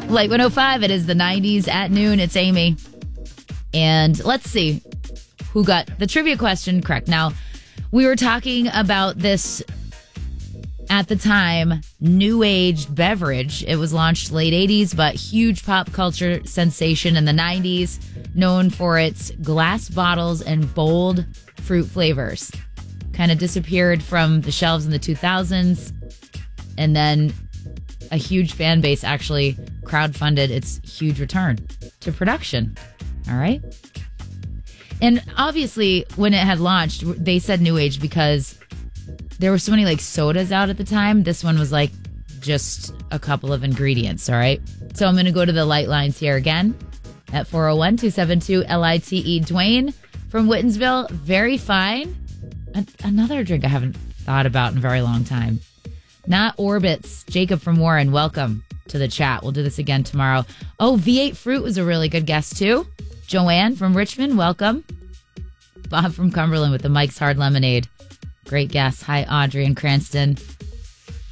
Light 105, it is the 90s at noon. It's Amy. And let's see who got the trivia question correct. Now, we were talking about this at the time, new age beverage. It was launched late 80s, but huge pop culture sensation in the 90s, known for its glass bottles and bold fruit flavors. Kind of disappeared from the shelves in the 2000s, and then a huge fan base actually crowdfunded its huge return to production. All right. And obviously, when it had launched, they said new age because there were so many like sodas out at the time. This one was like just a couple of ingredients. All right. So I'm going to go to the light lines here again at 401-272-LITE. Dwayne from Whitensville. Very fine. Another drink I haven't thought about in a very long time. Not Orbits. Jacob from Warren, welcome to the chat. We'll do this again tomorrow. Oh, V8 Fruit was a really good guest, too. Joanne from Richmond, welcome. Bob from Cumberland with the Mike's Hard Lemonade. Great guest. Hi, Audrey in Cranston.